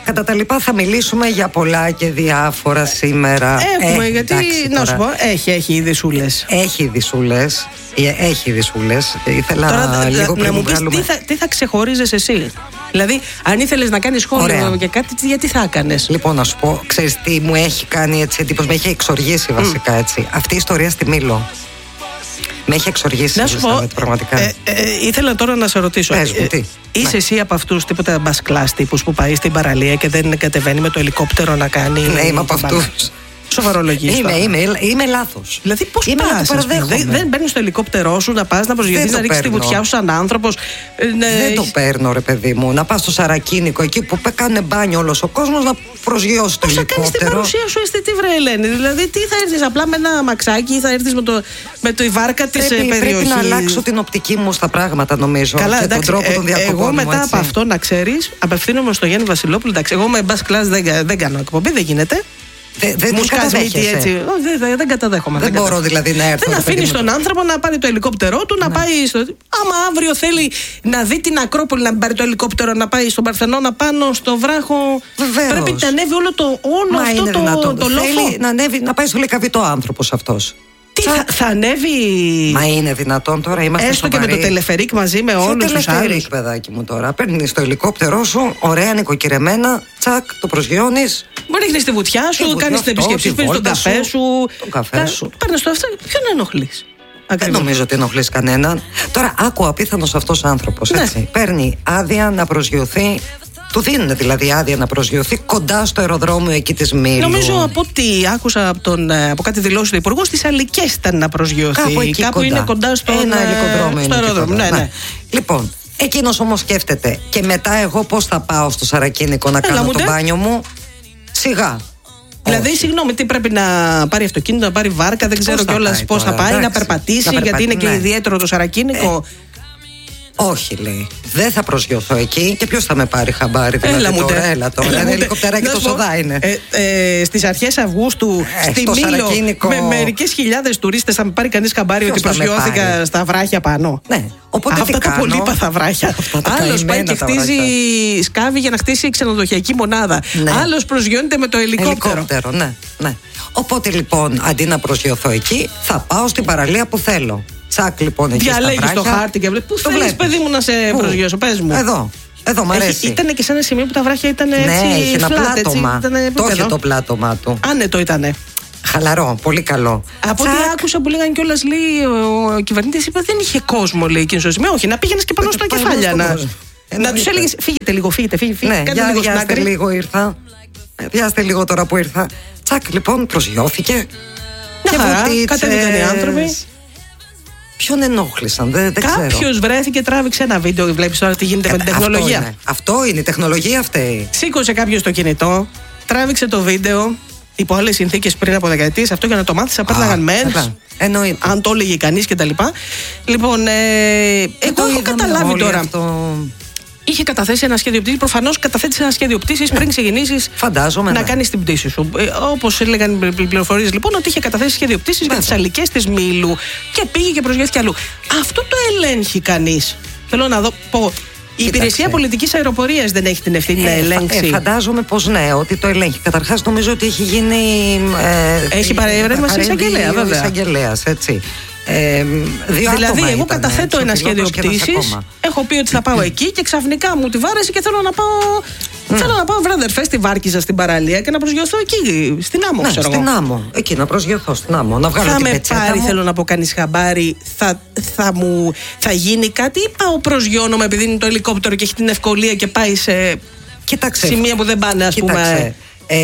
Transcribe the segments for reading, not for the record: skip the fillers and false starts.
Κατά τα λοιπά θα μιλήσουμε για πολλά και διάφορα σήμερα. Έχουμε, γιατί να σου πω, έχει ειδισούλες. Έχει ειδισούλες. Ήθελα τώρα, λίγο πριν να μου πεις τι θα ξεχωρίζεις εσύ. Δηλαδή, αν ήθελες να κάνεις σχόλιο για κάτι, γιατί θα έκανες? Λοιπόν, να σου πω, ξέρεις τι μου έχει κάνει έτσι εντύπωση, με έχει εξοργήσει βασικά έτσι. Αυτή η ιστορία στη Μήλο. Με έχει εξοργήσει. Να σου πω, πραγματικά. Ήθελα τώρα να σε ρωτήσω. Είσαι εσύ από αυτούς τίποτα bus class τύπους που πάει στην παραλία και δεν κατεβαίνει με το ελικόπτερο να κάνει? Ναι, είμαι από αυτούς. Σοβαρολογείς? Είμαι λάθος. Δηλαδή, πώς πας? Δεν παίρνεις το ελικόπτερό σου να πας να προσγειωθείς, να ρίξεις τη βουτιά σου σαν άνθρωπος? Δεν το παίρνω, ρε παιδί μου. Να πας στο Σαρακίνικο, εκεί που κάνουν μπάνιο όλος ο κόσμος, να προσγειώσει το ελικόπτερο. Πώς θα κάνεις την παρουσία σου αισθητή, βρε Ελένη? Δηλαδή, τι θα έρθεις απλά με ένα μαξάκι ή θα έρθεις με τη βάρκα της περιοχής? Πρέπει να αλλάξω την οπτική μου στα πράγματα, νομίζω. Καλά, και εντάξει, τον τρόπο των διακοπών. Εγώ μετά από αυτό, να ξέρεις, απευθύνομαι στο Γιάννη Βασιλόπουλο. Εντάξει, εγώ με bus class δεν κάνω εκπομπή, δεν γίνεται. Δεν μου σκάζει μύτη έτσι. Δεν καταδέχομαι. Δεν μπορώ δηλαδή να έρθω. Δεν αφήνει τον άνθρωπο να πάρει το ελικόπτερό του, να πάει στο. Άμα αύριο θέλει να δει την Ακρόπολη, να πάρει το ελικόπτερο, να πάει στον Παρθενώνα πάνω στο βράχο. Βεβαίως. Πρέπει να ανέβει όλο αυτό το λόφο. Θέλει να ανέβει, να πάει στο Λυκαβητό άνθρωπος αυτός. Τι θα ανέβει? Μα είναι δυνατόν τώρα? Είμαστε έστω σοβαροί. και με το τελεφερίκ μαζί με όλους τους άλλους. Τελεφερίκ, παιδάκι μου τώρα. Παίρνεις το ελικόπτερό σου, ωραία νοικοκυρεμένα, τσακ, το προσγειώνεις. Μπορεί να ρίχνεις τη βουτιά σου, κάνεις την επίσκεψη, πίνεις τον καφέ σου. Παίρνεις το αυτό. Ποιον ενοχλείς? Δεν νομίζω ότι ενοχλείς κανέναν. Τώρα, άκου απίθανος αυτός άνθρωπος. Έτσι. Παίρνει άδεια να προσγειωθεί. Του δίνουν δηλαδή άδεια να προσγειωθεί κοντά στο αεροδρόμιο εκεί της Μήλου. Νομίζω από ό,τι άκουσα από κάτι δηλώσει του Υπουργού, στις Αλικές ήταν να προσγειωθεί. Κάπου είναι κοντά στο αεροδρόμιο. Ναι. Λοιπόν, εκείνος όμως σκέφτεται, και μετά εγώ πώς θα πάω στο Σαρακίνικο να κάνω το μπάνιο μου? Σιγά. Δηλαδή, συγγνώμη, τι πρέπει να πάρει αυτοκίνητο, να πάρει βάρκα, δεν ξέρω κιόλας πώς θα πάει, να περπατήσει, γιατί είναι και ιδιαίτερο το Σαρακίνικο. Όχι, λέει. Δεν θα προσγειωθώ εκεί. Και ποιος θα με πάρει χαμπάρι? Έλα τώρα. Ένα ελικοπτεράκι τόσο δά είναι. Στις αρχές Αυγούστου στη Μήλο με μερικές χιλιάδες τουρίστες θα με πάρει κανείς χαμπάρι ότι προσγειώθηκα στα βράχια πάνω? Ναι. Αυτά τα πολύπαθα βράχια. Άλλος πάει και χτίζει σκάβη για να χτίσει ξενοδοχειακή μονάδα. Άλλος προσγειώνεται με το ελικόπτερο. Ναι. Οπότε λοιπόν, αντί να προσγειωθώ εκεί, θα πάω στην παραλία που θέλω. Τσακ, λοιπόν, εκεί διαλέγεις το χάρτη και βλέπεις. Πού θέλεις, παιδί μου, να σε προσγειώσω? Πες μου. Εδώ μου αρέσει. Ήταν και σε ένα σημείο που τα βράχια ήταν έτσι. Ναι, είχε ένα flat, πλάτωμα. Το είχε το πλάτωμα του. Άνετο ήτανε. Χαλαρό, πολύ καλό. Από ό,τι άκουσα που λέγανε κιόλας, λέει ο κυβερνήτης, είπε δεν είχε κόσμο, λέει, εκείνο στο σημείο. Όχι, να πήγαινες και πάνω στα κεφάλια. Να τους έλεγες φύγετε λίγο, φύγετε. Βιάστε λίγο, ήρθα. Βιάστε λίγο τώρα που ήρθα. Τσακ, λοιπόν, προσγειώθηκε. Μια χαρά, κατέβηκαν οι άνθρωποι. Ποιον ενόχλησαν, δεν ξέρω. Κάποιος βρέθηκε, τράβηξε ένα βίντεο. Βλέπεις τώρα τι γίνεται με την τεχνολογία. Αυτό είναι η τεχνολογία αυτή. Σήκωσε κάποιος το κινητό, τράβηξε το βίντεο. Υπό άλλες συνθήκες πριν από δεκαετίες, αυτό για να το μάθεις, θα πέρναγαν μέρες. Αν το έλεγε κανείς κτλ. Λοιπόν, εγώ έχω καταλάβει τώρα. Είχε καταθέσει ένα σχέδιο πτήσης. Προφανώς καταθέτεις ένα σχέδιο πτήσης πριν ξεκινήσεις να κάνεις την πτήση σου. Όπως έλεγαν οι πληροφορίες, λοιπόν, ότι είχε καταθέσει σχέδιο πτήσης για τις Αλικές της Μήλου και πήγε και προσγειώθηκε αλλού. Αυτό το ελέγχει κανείς? Θέλω να δω. Η Υπηρεσία Πολιτικής Αεροπορίας δεν έχει την ευθύνη να ελέγξει? Φαντάζομαι πως ναι, ότι το ελέγχει. Καταρχάς, νομίζω ότι έχει γίνει. Έχει παρέμβαση εισαγγελέα, βέβαια. Εισαγγελέας, έτσι. Δηλαδή, εγώ καταθέτω ένα σχέδιο πτήσης. Έχω πει ότι θα πάω εκεί και ξαφνικά μου τη βάρεσε και θέλω να πάω. Θέλω να πάω, βρε αδερφέ, στη Βάρκιζα στην παραλία και να προσγειωθώ εκεί, στην Άμμο, ξέρω εγώ. Στην Άμμο, εκεί να προσγειωθώ στην Άμμο. Να βγάλω την πετσέτα μου. Θα με πάρει, θέλω να πω, κανείς χαμπάρι, θα γίνει κάτι, ή πάω προσγειώνομαι επειδή είναι το ελικόπτερο και έχει την ευκολία και πάει σε σημεία που δεν πάνε, ας πούμε.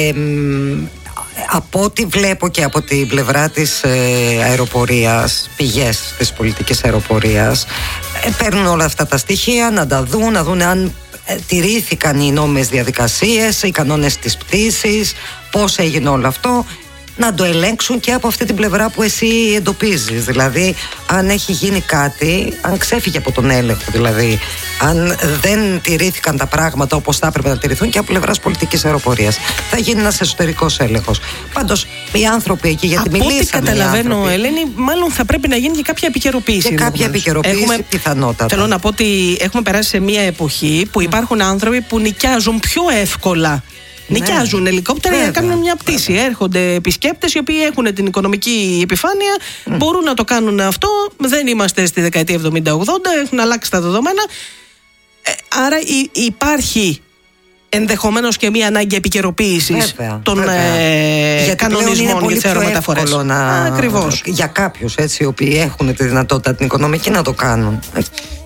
Από ό,τι βλέπω και από την πλευρά της αεροπορίας, πηγές της πολιτικής αεροπορίας, παίρνουν όλα αυτά τα στοιχεία να τα δουν, να δουν αν τηρήθηκαν οι νόμιμες διαδικασίες, οι κανόνες της πτήσης, πώς έγινε όλο αυτό, να το ελέγξουν και από αυτή την πλευρά που εσύ εντοπίζεις. Δηλαδή, αν έχει γίνει κάτι, αν ξέφυγε από τον έλεγχο, δηλαδή, αν δεν τηρήθηκαν τα πράγματα όπως θα έπρεπε να τηρηθούν και από πλευράς πολιτικής αεροπορίας, θα γίνει ένας εσωτερικός έλεγχος. Πάντως, οι άνθρωποι εκεί, γιατί μιλήσαμε. Από ό,τι καταλαβαίνω, Ελένη, μάλλον θα πρέπει να γίνει και κάποια επικαιροποίηση. Και κάποια επικαιροποίηση πιθανότατα. Θέλω να πω ότι έχουμε περάσει σε μια εποχή που υπάρχουν άνθρωποι που νοικιάζουν πιο εύκολα. Νοικιάζουν ελικόπτερα για να κάνουν μια πτήση. Έρχονται επισκέπτες οι οποίοι έχουν την οικονομική επιφάνεια, μπορούν να το κάνουν αυτό. Δεν είμαστε στη δεκαετία 70-80, έχουν αλλάξει τα δεδομένα. Άρα υπάρχει ενδεχομένως και μια ανάγκη επικαιροποίησης των κανονισμών για τις αερομεταφορές. Ακριβώς. Για κάποιους, έτσι, οι οποίοι έχουν τη δυνατότητα την οικονομική να το κάνουν.